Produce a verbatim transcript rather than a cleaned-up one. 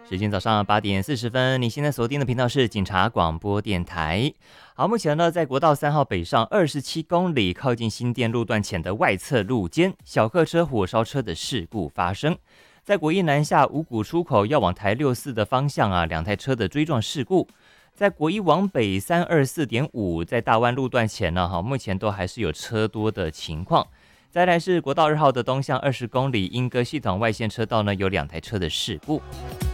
时间早上八点四十分，你现在锁定的频道是警察广播电台。好，目前呢，在国道三号北上二十七公里，靠近新店路段前的外侧路肩，小客车、火烧车的事故发生。在国一南下五股出口要往台六四的方向啊，两台车的追撞事故。在国一往北三二四点五，在大湾路段前呢，哈，目前都还是有车多的情况。再来是国道二号的东向二十公里，莺歌系统外线车道呢有两台车的事故。